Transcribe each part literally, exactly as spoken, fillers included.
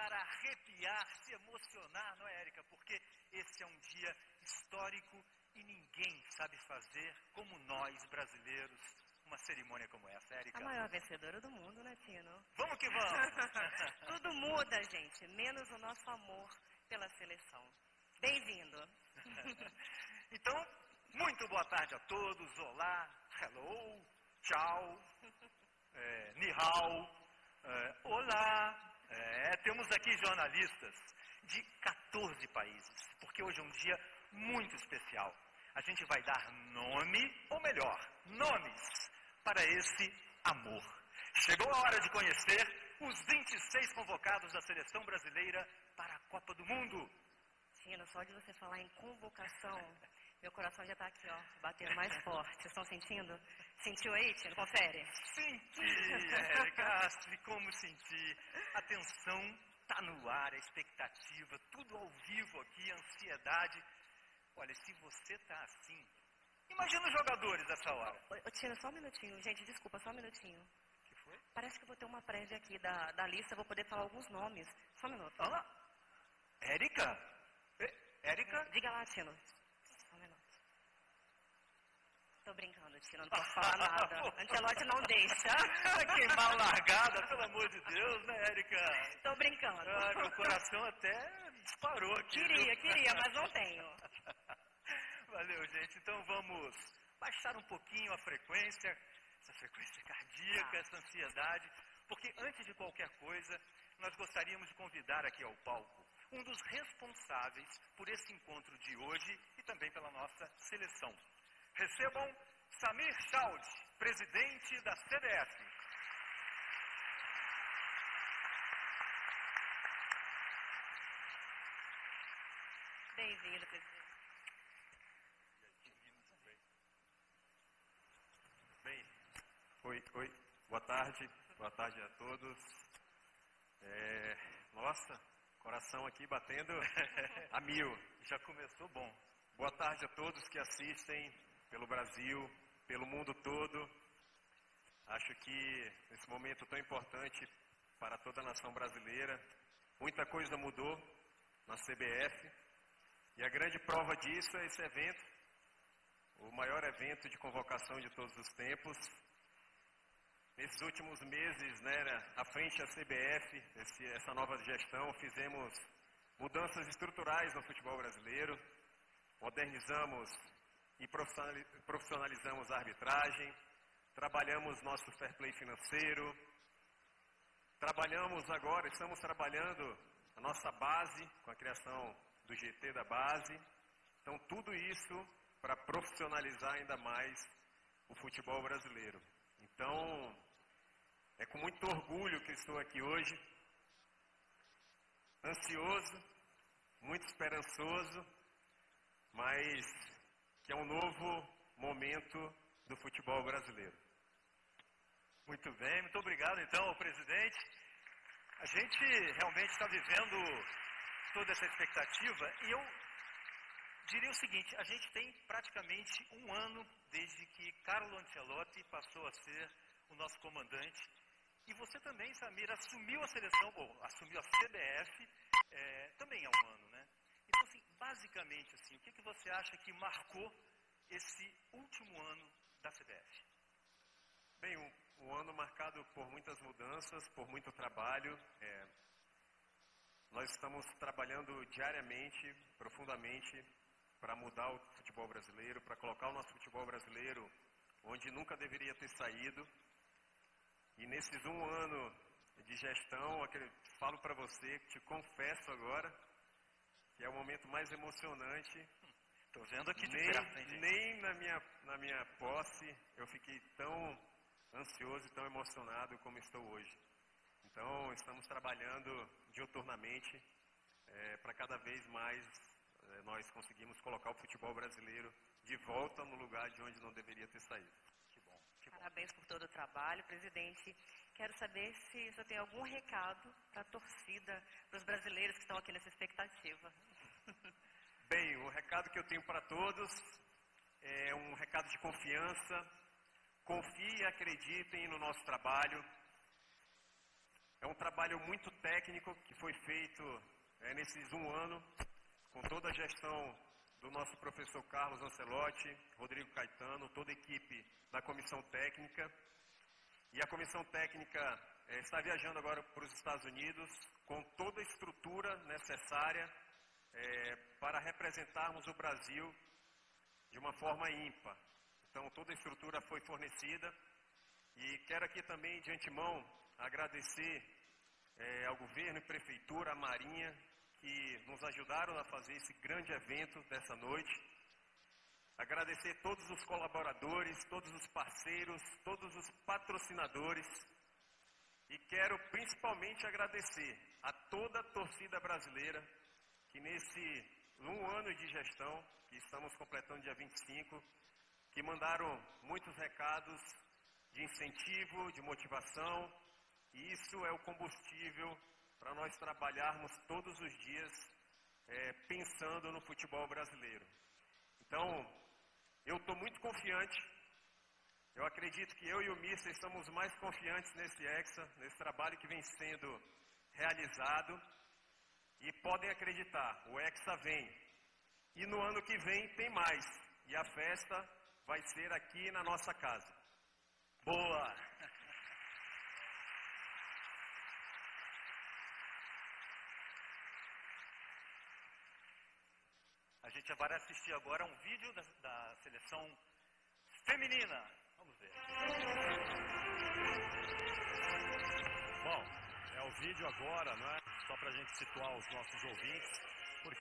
chegar a arrepiar, se emocionar, não é, Érica? Porque esse é um dia histórico e ninguém sabe fazer como nós, brasileiros, uma cerimônia como essa, Érica. A maior vencedora do mundo, né, Tino? Vamos que vamos! Tudo muda, gente, menos o nosso amor pela seleção. Bem-vindo! Então, muito boa tarde a todos, olá, hello, tchau, é, ni hao, é, olá. É, temos aqui jornalistas de quatorze países, porque hoje é um dia muito especial. A gente vai dar nome, ou melhor, nomes, para esse amor. Chegou a hora de conhecer os vinte e seis convocados da seleção brasileira para a Copa do Mundo. Tino, só de você falar em convocação, meu coração já está aqui, ó, batendo mais forte. Vocês estão sentindo? Sentiu aí, Tino? Confere. Senti, Érica, como senti. A tensão está no ar, a expectativa, tudo ao vivo aqui, a ansiedade. Olha, se você está assim, imagina os jogadores dessa hora. Ô, ô, Tino, só um minutinho. Gente, desculpa, só um minutinho. O que foi? Parece que eu vou ter uma prévia aqui da, da lista, vou poder falar alguns nomes. Só um minuto. Ah, Érica? Érica? Diga lá, Tino. Só um minuto. Tô brincando, Tino, não posso falar nada. Ancelotti não deixa. Queimar largada, pelo amor de Deus, né, Érica? Tô brincando. Ah, meu coração até disparou aqui. Queria, queria, mas não tenho. Valeu, gente. Então vamos baixar um pouquinho a frequência, essa frequência cardíaca, Ah. essa ansiedade, porque antes de qualquer coisa, nós gostaríamos de convidar aqui ao palco um dos responsáveis por esse encontro de hoje e também pela nossa seleção. Recebam Samir Chaud, presidente da C B F. Bem-vindo, presidente. Bem, oi, oi, boa tarde, boa tarde a todos. É, nossa, coração aqui batendo a mil. Já começou bom. Boa tarde a todos que assistem pelo Brasil, pelo mundo todo. Acho que nesse momento tão importante para toda a nação brasileira, muita coisa mudou na C B F e a grande prova disso é esse evento, o maior evento de convocação de todos os tempos. Nesses últimos meses, né, à frente da C B F, esse, essa nova gestão, fizemos mudanças estruturais no futebol brasileiro, modernizamos e profissionalizamos a arbitragem, trabalhamos nosso fair play financeiro, trabalhamos agora, estamos trabalhando a nossa base, com a criação do G T da base. Então, tudo isso para profissionalizar ainda mais o futebol brasileiro. Então, é com muito orgulho que estou aqui hoje, ansioso, muito esperançoso, mas que é um novo momento do futebol brasileiro. Muito bem, muito obrigado então ao presidente. A gente realmente está vivendo toda essa expectativa e eu diria o seguinte, a gente tem praticamente um ano desde que Carlo Ancelotti passou a ser o nosso comandante. E você também, Samir, assumiu a seleção, ou assumiu a C B F, é, também há um ano, né? Então, assim, basicamente, assim, o que, que você acha que marcou esse último ano da C B F? Bem, um, um ano marcado por muitas mudanças, por muito trabalho. É, nós estamos trabalhando diariamente, profundamente, para mudar o futebol brasileiro, para colocar o nosso futebol brasileiro onde nunca deveria ter saído. E nesses um ano de gestão, falo para você, te confesso agora, que é o momento mais emocionante. Estou vendo aqui de nem, perto, hein, gente? Nem na minha, na minha posse eu fiquei tão ansioso e tão emocionado como estou hoje. Então, estamos trabalhando diuturnamente é, para cada vez mais é, nós conseguimos colocar o futebol brasileiro de volta no lugar de onde não deveria ter saído. Que bom, que bom. Parabéns por todo o trabalho, presidente. Quero saber se você tem algum recado para a torcida, para os brasileiros que estão aqui nessa expectativa. Bem, o recado que eu tenho para todos é um recado de confiança. Confiem e acreditem no nosso trabalho. É um trabalho muito técnico que foi feito é, nesses um ano, com toda a gestão do nosso professor Carlos Ancelotti, Rodrigo Caetano, toda a equipe da comissão técnica. E a comissão técnica é, está viajando agora para os Estados Unidos com toda a estrutura necessária é, para representarmos o Brasil de uma forma ímpar. Então, toda a estrutura foi fornecida. E quero aqui também, de antemão, agradecer é, ao governo e prefeitura, à Marinha, que nos ajudaram a fazer esse grande evento dessa noite. Agradecer todos os colaboradores, todos os parceiros, todos os patrocinadores. E quero principalmente agradecer a toda a torcida brasileira, que nesse um ano de gestão, que estamos completando dia vinte e cinco, que mandaram muitos recados de incentivo, de motivação, e isso é o combustível para nós trabalharmos todos os dias é, pensando no futebol brasileiro. Então, eu estou muito confiante, eu acredito que eu e o Mister estamos mais confiantes nesse Hexa, nesse trabalho que vem sendo realizado, e podem acreditar, o Hexa vem, e no ano que vem tem mais, e a festa vai ser aqui na nossa casa. Boa! A gente vai assistir agora um vídeo da, da seleção feminina. Vamos ver. Bom, é o vídeo agora, não é? Só para a gente situar os nossos ouvintes. Porque,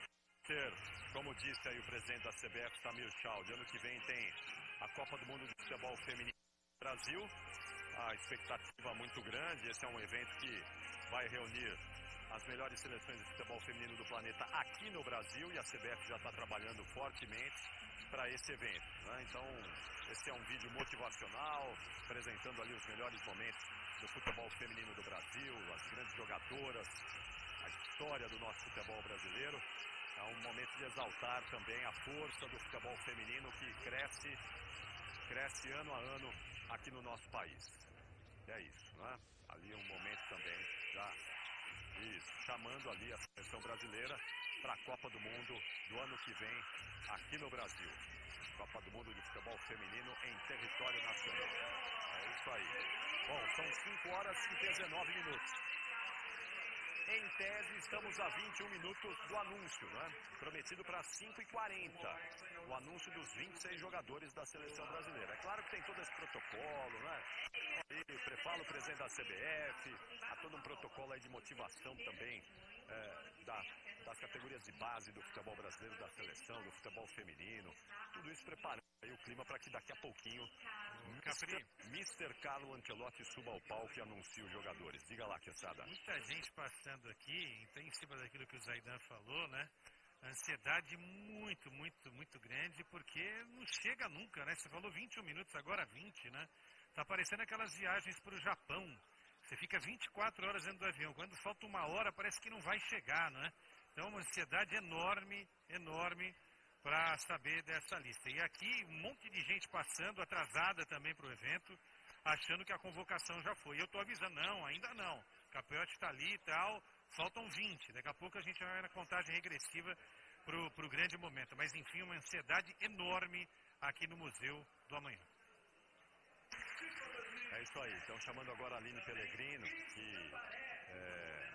como disse aí o presidente da C B F, Samir Chaud, ano que vem tem a Copa do Mundo de Futebol Feminino no Brasil. A expectativa muito grande. Esse é um evento que vai reunir as melhores seleções de futebol feminino do planeta aqui no Brasil, e a C B F já está trabalhando fortemente para esse evento, né? Então, esse é um vídeo motivacional, apresentando ali os melhores momentos do futebol feminino do Brasil, as grandes jogadoras, a história do nosso futebol brasileiro. É um momento de exaltar também a força do futebol feminino que cresce, cresce ano a ano aqui no nosso país. É isso, né? Ali é um momento também já... Isso, chamando ali a seleção brasileira para a Copa do Mundo do ano que vem aqui no Brasil. Copa do Mundo de Futebol Feminino em território nacional. É isso aí. Bom, são cinco horas e dezenove minutos. Em tese, estamos a vinte e um minutos do anúncio, né? Prometido para cinco e quarenta. O anúncio dos vinte e seis jogadores da seleção brasileira. É claro que tem todo esse protocolo, né? E fala o presidente da C B F, há todo um protocolo aí de motivação também é, da, das categorias de base do futebol brasileiro, da seleção, do futebol feminino. Tudo isso preparando aí o clima para que daqui a pouquinho mister mister Carlo Ancelotti suba ao palco e anuncie os jogadores. Diga lá, Quesada. Muita gente passando aqui, então em cima daquilo que o Zaidan falou, né? Ansiedade muito, muito, muito grande, porque não chega nunca, né? Você falou vinte e um minutos, agora vinte, né? Tá parecendo aquelas viagens para o Japão. Você fica vinte e quatro horas dentro do avião. Quando falta uma hora, parece que não vai chegar, né? Então, uma ansiedade enorme, enorme para saber dessa lista. E aqui, um monte de gente passando, atrasada também para o evento, achando que a convocação já foi. E eu estou avisando, não, ainda não. O Capeotti está ali e tal, faltam vinte. Daqui a pouco a gente vai na contagem regressiva para o grande momento. Mas, enfim, uma ansiedade enorme aqui no Museu do Amanhã. É isso aí, estão chamando agora a Aline Pellegrino, que é,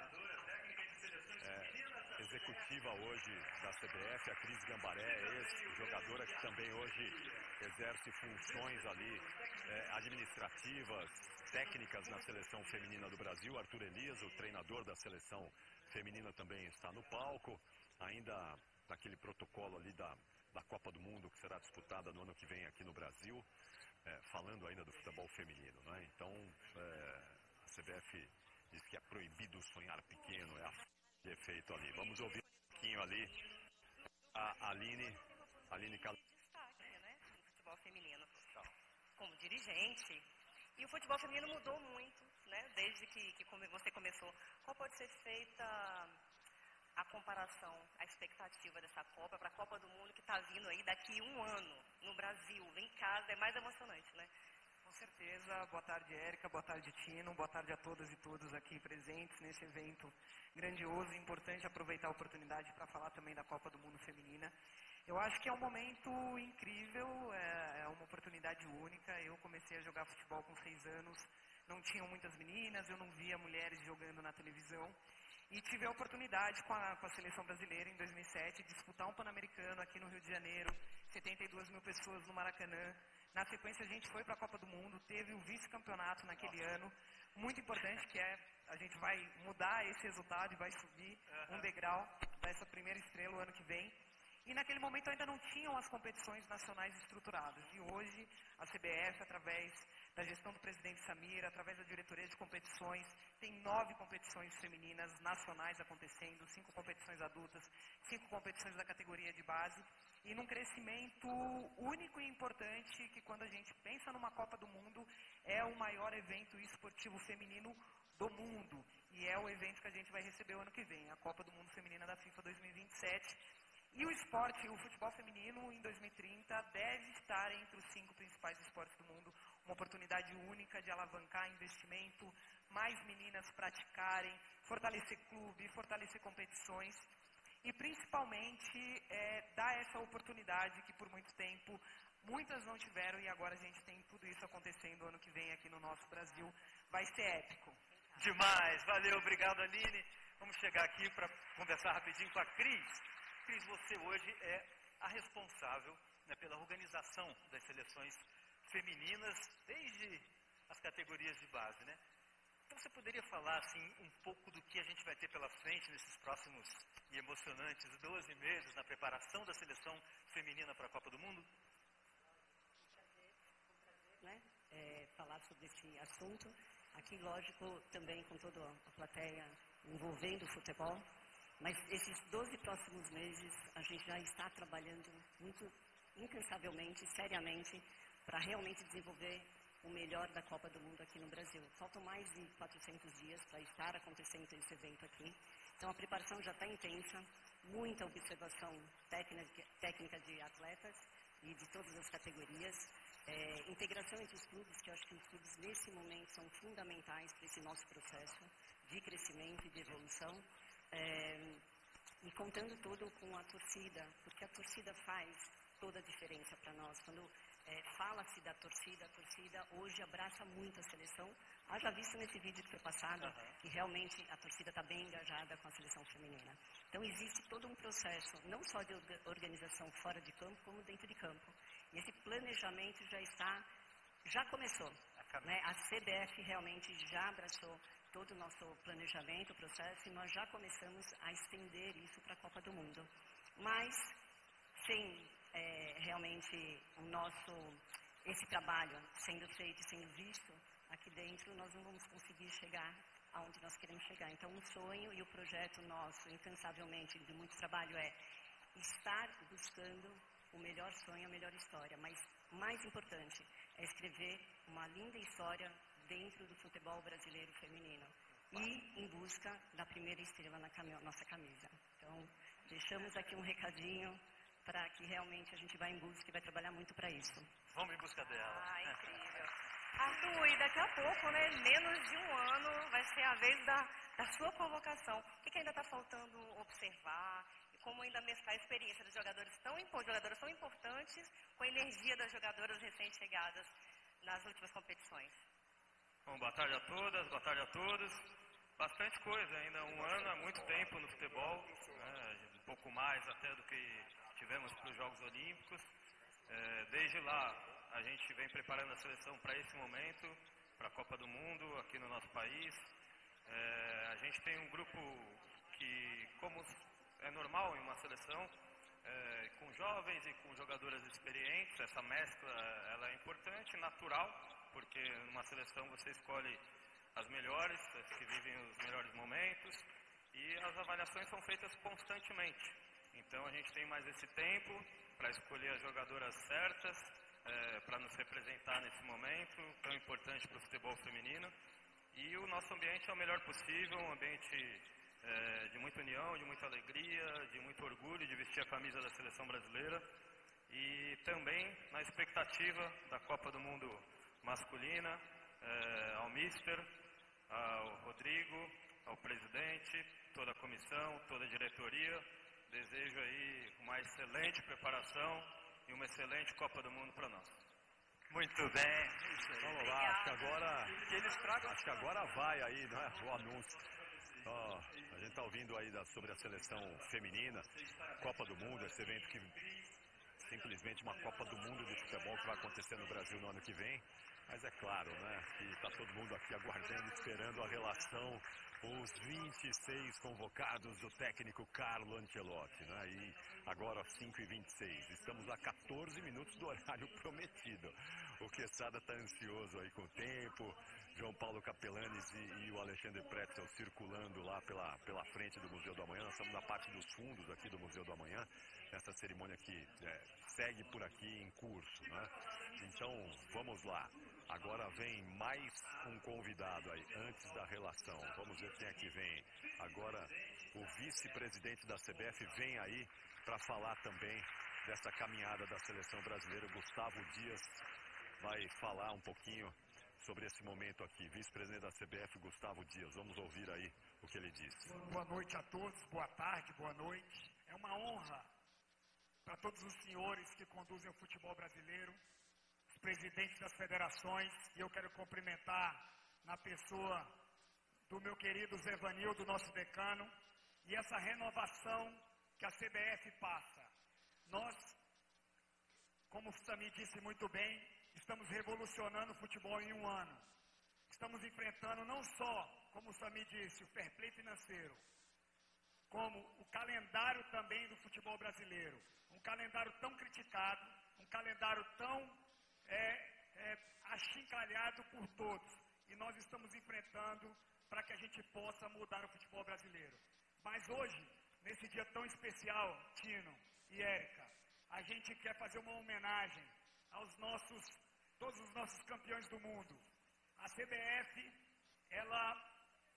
é executiva hoje da C B F, a Cris Gambaré, ex-jogadora que também hoje exerce funções ali é, administrativas, técnicas na seleção feminina do Brasil. Arthur Elias, o treinador da seleção feminina, também está no palco, ainda naquele protocolo ali da, da Copa do Mundo que será disputada no ano que vem aqui no Brasil. É, falando ainda do futebol feminino, né? Então, é, a C B F diz que é proibido sonhar pequeno, é a de efeito ali. Vamos ouvir um pouquinho ali a Aline, Aline Cal... Destaque, né, no futebol feminino, como dirigente. E o futebol feminino mudou muito, né, desde que, que você começou. Qual pode ser feita a comparação, a expectativa dessa Copa para a Copa do Mundo que está vindo aí daqui um ano no Brasil, em casa, é mais emocionante, né? Com certeza. Boa tarde, Érica. Boa tarde, Tino. Boa tarde a todas e todos aqui presentes nesse evento grandioso e importante. Aproveitar a oportunidade para falar também da Copa do Mundo Feminina. Eu acho que é um momento incrível, é uma oportunidade única. Eu comecei a jogar futebol com seis anos, não tinham muitas meninas, eu não via mulheres jogando na televisão. E tive a oportunidade com a, com a seleção brasileira em dois mil e sete de disputar um Pan-Americano aqui no Rio de Janeiro, setenta e duas mil pessoas no Maracanã. Na sequência a gente foi para a Copa do Mundo, teve o vice-campeonato naquele ano, muito importante, que é a gente vai mudar esse resultado e vai subir um degrau dessa primeira estrela o ano que vem. E naquele momento ainda não tinham as competições nacionais estruturadas. E hoje a C B F, através da gestão do presidente Samir, através da diretoria de competições, tem nove competições femininas nacionais acontecendo, cinco competições adultas, cinco competições da categoria de base, e num crescimento único e importante que quando a gente pensa numa Copa do Mundo, é o maior evento esportivo feminino do mundo. E é o evento que a gente vai receber o ano que vem, a Copa do Mundo Feminina da FIFA dois mil e vinte e sete. E o esporte, o futebol feminino, em dois mil e trinta, deve estar entre os cinco principais esportes do mundo. Uma oportunidade única de alavancar investimento, mais meninas praticarem, fortalecer clube, fortalecer competições. E, principalmente, é, dar essa oportunidade que, por muito tempo, muitas não tiveram. E agora a gente tem tudo isso acontecendo ano que vem aqui no nosso Brasil. Vai ser épico. Demais. Valeu. Obrigado, Aline. Vamos chegar aqui para conversar rapidinho com a Cris. Cris, você hoje é a responsável, né, pela organização das seleções femininas desde as categorias de base, né? Então você poderia falar assim um pouco do que a gente vai ter pela frente nesses próximos e emocionantes doze meses na preparação da seleção feminina para a Copa do Mundo? Um prazer, um prazer, né? É, falar sobre esse assunto. Aqui, lógico, também com toda a plateia envolvendo o futebol. Mas esses doze próximos meses, a gente já está trabalhando muito incansavelmente, seriamente, para realmente desenvolver o melhor da Copa do Mundo aqui no Brasil. Faltam mais de quatrocentos dias para estar acontecendo esse evento aqui. Então a preparação já está intensa, muita observação técnica, técnica de atletas e de todas as categorias. É, integração entre os clubes, que eu acho que os clubes nesse momento são fundamentais para esse nosso processo de crescimento e de evolução. É, e contando tudo com a torcida, porque a torcida faz toda a diferença para nós. Quando é, fala-se da torcida, a torcida hoje abraça muito a seleção. Haja visto nesse vídeo que foi passado, uhum, que realmente a torcida está bem engajada com a seleção feminina. Então existe todo um processo, não só de organização fora de campo, como dentro de campo. E esse planejamento já está, já começou. Né? A C B F realmente já abraçou todo o nosso planejamento, o processo, e nós já começamos a estender isso para a Copa do Mundo. Mas, sem é, realmente o nosso, esse trabalho sendo feito e sendo visto aqui dentro, nós não vamos conseguir chegar aonde nós queremos chegar. Então, o sonho e o projeto nosso, incansavelmente, de muito trabalho, é estar buscando o melhor sonho, a melhor história. Mas, mais importante, é escrever uma linda história dentro do futebol brasileiro feminino e em busca da primeira estrela na cam- nossa camisa. Então, deixamos aqui um recadinho para que realmente a gente vá em busca e vai trabalhar muito para isso. Vamos em busca dela. Ah, incrível. Arthur, e daqui a pouco, né, menos de um ano, vai ser a vez da, da sua convocação. O que, que ainda está faltando observar? E como ainda mesclar a experiência dos jogadores tão, jogadoras tão importantes com a energia das jogadoras recém-chegadas nas últimas competições? Bom, boa tarde a todas, boa tarde a todos. Bastante coisa, ainda um ano é muito tempo no futebol, né, um pouco mais até do que tivemos para os Jogos Olímpicos. É, desde lá, a gente vem preparando a seleção para esse momento, para a Copa do Mundo aqui no nosso país. É, a gente tem um grupo que, como é normal em uma seleção, é, com jovens e com jogadoras experientes, essa mescla ela é importante, natural, porque numa seleção você escolhe as melhores, as que vivem os melhores momentos, e as avaliações são feitas constantemente. Então a gente tem mais esse tempo para escolher as jogadoras certas, é, para nos representar nesse momento tão importante para o futebol feminino. E o nosso ambiente é o melhor possível, um ambiente é, de muita união, de muita alegria, de muito orgulho de vestir a camisa da seleção brasileira. E também na expectativa da Copa do Mundo masculina, eh, ao mister, ao Rodrigo, ao presidente, toda a comissão, toda a diretoria. Desejo aí uma excelente preparação e uma excelente Copa do Mundo para nós. Muito bem. Isso aí. Vamos lá, acho que agora, Que eles tragam. acho que agora vai aí, né, o anúncio. Ó, a gente está ouvindo aí da, sobre a seleção feminina, Copa do Mundo, esse evento que simplesmente uma Copa do Mundo de futebol que vai acontecer no Brasil no ano que vem. Mas é claro, né, que está todo mundo aqui aguardando, esperando a relação, os vinte e seis convocados do técnico Carlo Ancelotti, né, e agora às cinco e vinte e seis, estamos a quatorze minutos do horário prometido. O Quesada está ansioso aí com o tempo, João Paulo Capelanes e, e o Alexandre Pretzel circulando lá pela, pela frente do Museu do Amanhã. Nós estamos na parte dos fundos aqui do Museu do Amanhã, nessa cerimônia que é, segue por aqui em curso, né? Então, vamos lá. Agora vem mais um convidado aí, antes da relação. Vamos ver quem é que vem. Agora, o vice-presidente da C B F vem aí para falar também dessa caminhada da seleção brasileira. Gustavo Dias vai falar um pouquinho sobre esse momento aqui. Vice-presidente da C B F, Gustavo Dias. Vamos ouvir aí o que ele disse. Boa noite a todos, boa tarde, boa noite. É uma honra para todos os senhores que conduzem o futebol brasileiro, os presidentes das federações, e eu quero cumprimentar na pessoa do meu querido Zé Vanildo, nosso decano, e essa renovação que a C B F passa. Nós, como o Sami disse muito bem, estamos revolucionando o futebol em um ano. Estamos enfrentando não só, como o Sami disse, o fair play financeiro, como o calendário também do futebol brasileiro. Um calendário tão criticado, um calendário tão é, é, achincalhado por todos. E nós estamos enfrentando para que a gente possa mudar o futebol brasileiro. Mas hoje, nesse dia tão especial, Tino e Érica, a gente quer fazer uma homenagem aos nossos, todos os nossos campeões do mundo. A C B F, ela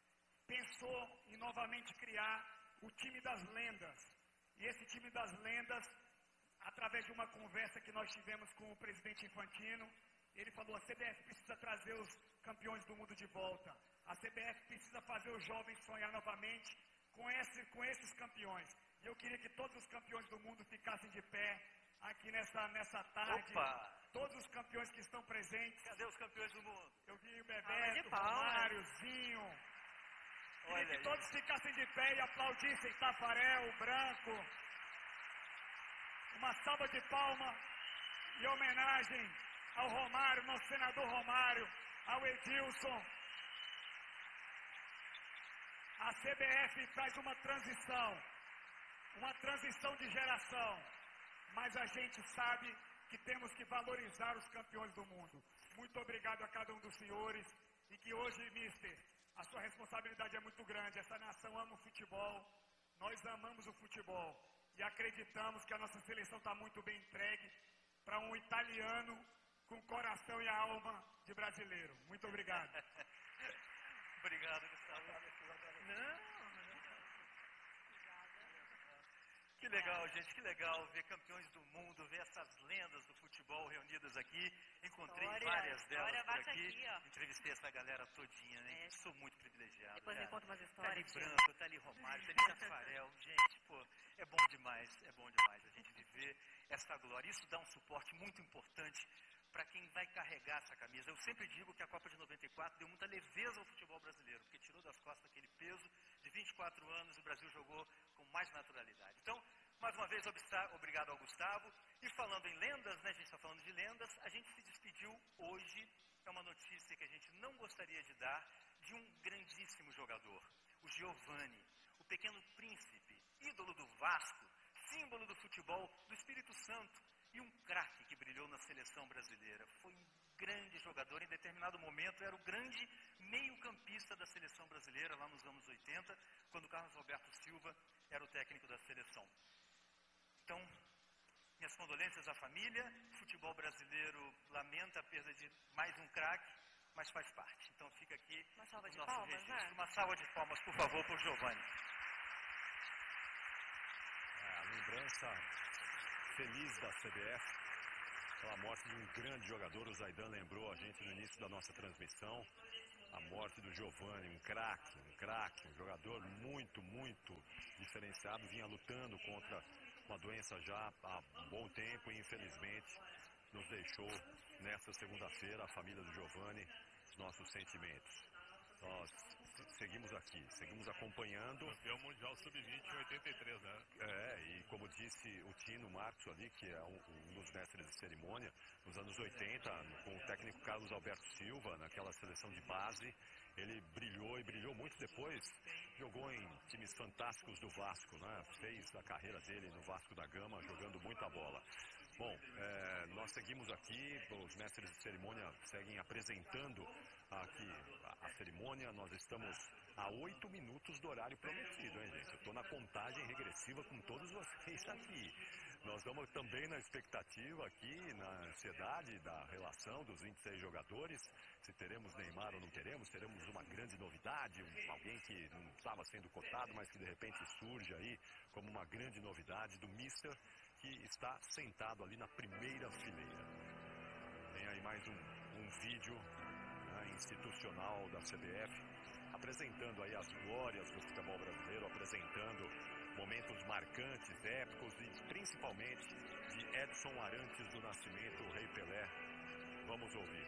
pensou em novamente criar o time das lendas. E esse time das lendas, através de uma conversa que nós tivemos com o presidente Infantino, ele falou: a C B F precisa trazer os campeões do mundo de volta. A C B F precisa fazer os jovens sonhar novamente com, esse, com esses campeões. E eu queria que todos os campeões do mundo ficassem de pé aqui nessa, nessa tarde. Opa! Todos os campeões que estão presentes. Cadê os campeões do mundo? Eu vi o Palma Bebeto, de o palmas. Romário, Zinho. Olha Queria que aí. todos ficassem de pé e aplaudissem Tafarel, Branco. Uma salva de palmas e homenagem ao Romário, nosso senador Romário, ao Edilson. A C B F faz uma transição, uma transição de geração, mas a gente sabe que temos que valorizar os campeões do mundo. Muito obrigado a cada um dos senhores e que hoje, mister, a sua responsabilidade é muito grande. Essa nação ama o futebol, nós amamos o futebol e acreditamos que a nossa seleção está muito bem entregue para um italiano com coração e alma de brasileiro. Muito obrigado. Obrigado, Gustavo. Não. Que legal, gente, que legal ver campeões do mundo, ver essas lendas do futebol reunidas aqui. Encontrei História, várias delas história por bate aqui. aqui, ó. Entrevistei essa galera todinha, né? É. Sou muito privilegiado. Depois me cara. conta umas Tá ali histórias. Tino. Branco, tá ali Romário, tá ali Tafarel. Gente, pô, é bom demais, é bom demais a gente viver essa glória. Isso dá um suporte muito importante para quem vai carregar essa camisa. Eu sempre digo que a Copa de noventa e quatro deu muita leveza ao futebol brasileiro, porque tirou das costas aquele peso de vinte e quatro anos e o Brasil jogou com mais naturalidade. Então, mais uma vez, obrigado ao Gustavo. E falando em lendas, né, a gente está falando de lendas, a gente se despediu hoje, é uma notícia que a gente não gostaria de dar, de um grandíssimo jogador, o Giovani, o pequeno príncipe, ídolo do Vasco, símbolo do futebol do Espírito Santo e um craque que brilhou na seleção brasileira. Foi um grande jogador, em determinado momento era o grande meio-campista da seleção brasileira, lá nos anos oitenta, quando o Carlos Alberto Silva era o técnico da seleção. Então, minhas condolências à família. O futebol brasileiro lamenta a perda de mais um craque, mas faz parte. Então fica aqui Uma salva o de nosso palmas, registro. né? Uma salva de palmas, por favor, por Giovani. É, a lembrança feliz da C B F a morte de um grande jogador. O Zaidan lembrou a gente no início da nossa transmissão. A morte do Giovani, um craque, um craque, um jogador muito, muito diferenciado. Vinha lutando contra uma doença já há um bom tempo e infelizmente nos deixou nesta segunda-feira. A família do Giovani, os nossos sentimentos. Nós seguimos aqui, seguimos acompanhando. Campeão mundial sub vinte em oitenta e três, né? É, e como disse o Tino Marcos ali, que é um, um dos mestres de cerimônia, nos anos oitenta, com o técnico Carlos Alberto Silva, naquela seleção de base, ele brilhou e brilhou muito depois. Jogou em times fantásticos do Vasco, né? Fez a carreira dele no Vasco da Gama, jogando muita bola. Bom, é, nós seguimos aqui, os mestres de cerimônia seguem apresentando aqui a, a cerimônia. Nós estamos a oito minutos do horário prometido, hein, gente? Eu estou na contagem regressiva com todos vocês aqui. Nós estamos também na expectativa aqui, na ansiedade da relação dos vinte e seis jogadores. Se teremos Neymar ou não teremos, teremos uma grande novidade, um, alguém que não estava sendo cotado, mas que de repente surge aí como uma grande novidade do Mister, que está sentado ali na primeira fileira. Tem aí mais um, um vídeo, né, institucional da C B F, apresentando aí as glórias do futebol brasileiro, apresentando momentos marcantes, épicos e principalmente de Edson Arantes do Nascimento, o Rei Pelé. Vamos ouvir.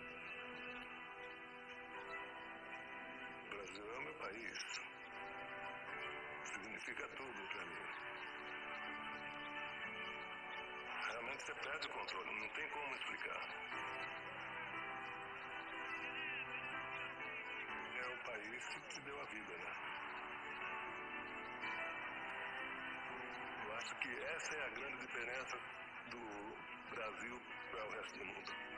O Brasil é o meu país. Significa tudo para mim. Realmente você perde o controle, não tem como explicar. É o país que te deu a vida, né? Eu acho que essa é a grande diferença do Brasil para o resto do mundo.